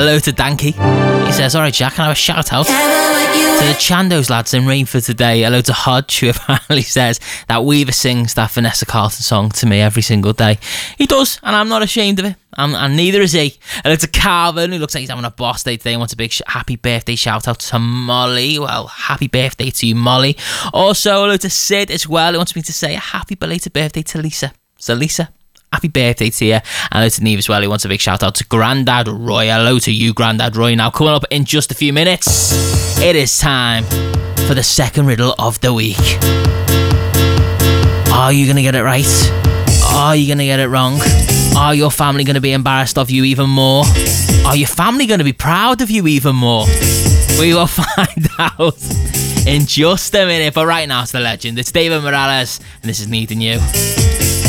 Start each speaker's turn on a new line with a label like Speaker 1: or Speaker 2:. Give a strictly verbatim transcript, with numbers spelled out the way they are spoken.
Speaker 1: Hello to Danky. He says, alright Jack, can I have a shout out to the Chandos lads in Rainford today. Hello to Hodge, who apparently says that Weaver sings that Vanessa Carlton song to me every single day. He does, and I'm not ashamed of it. Um, and neither is he. Hello to Calvin, who looks like he's having a boss day today and wants a big sh- happy birthday shout out to Molly. Well, happy birthday to you, Molly. Also, hello to Sid as well, who wants me to say a happy belated birthday to Lisa. So, Lisa, happy birthday to you. And hello to Neve as well, who wants a big shout out to Grandad Roy. Hello to you, Grandad Roy. Now, coming up in just a few minutes, it is time for the second riddle of the week. Are you going to get it right? Are you going to get it wrong? Are your family going to be embarrassed of you even more? Are your family going to be proud of you even more? We will find out in just a minute. But right now, it's the legend. It's David Morales, and this is Needing You.